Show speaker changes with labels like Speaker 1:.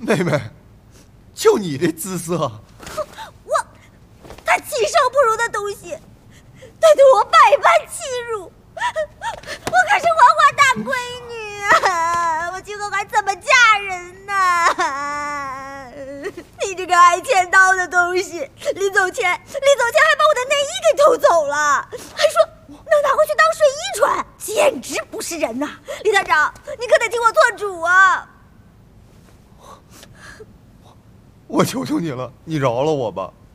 Speaker 1: 妹妹，就你这姿色，
Speaker 2: 他禽兽不如的东西，他对我百般欺辱，我可是花花大闺女啊！我今后还怎么嫁人呢？你这个爱钱刀的东西，临走前还把我的内衣给偷走了，还说能拿回去当睡衣穿，简直不是人呐！李探长，你可得替我做主啊！
Speaker 1: 我求求你了，你饶了我吧。